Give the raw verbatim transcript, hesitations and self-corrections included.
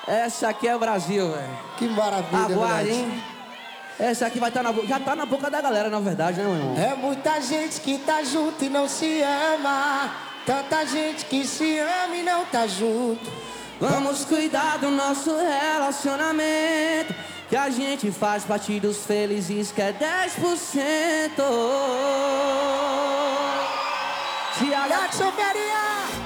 Essa aqui é o Brasil, velho. Que maravilha, Aguarde, moleque. hein? Essa aqui vai estar tá na boca. Já tá na boca da galera, na verdade, né, meu irmão? É muita gente que tá junto e não se ama. Tanta gente que se ama e não tá junto. Vamos cuidar do nosso relacionamento, que a gente faz parte dos felizes, que é dez por cento. Se a Jackson Feria!